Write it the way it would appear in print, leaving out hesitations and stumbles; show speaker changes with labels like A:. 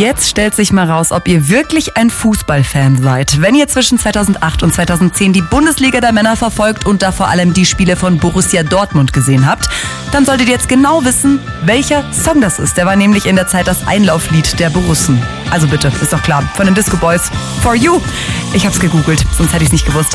A: Jetzt stellt sich mal raus, ob ihr wirklich ein Fußballfan seid. Wenn ihr zwischen 2008 und 2010 die Bundesliga der Männer verfolgt und da vor allem die Spiele von Borussia Dortmund gesehen habt, dann solltet ihr jetzt genau wissen, welcher Song das ist. Der war nämlich in der Zeit das Einlauflied der Borussen. Also bitte, ist doch klar, von den Disco Boys. For You. Ich hab's gegoogelt, sonst hätte ich's nicht gewusst.